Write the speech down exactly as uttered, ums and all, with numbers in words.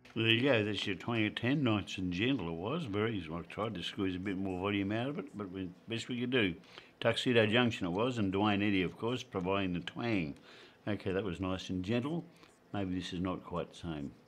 There you go, that's your twenty at ten, nice and gentle it was, very, I tried to squeeze a bit more volume out of it, but we, best we could do. Tuxedo Junction it was, and Dwayne Eddy, of course, providing the twang. Okay, that was nice and gentle. Maybe this is not quite the same.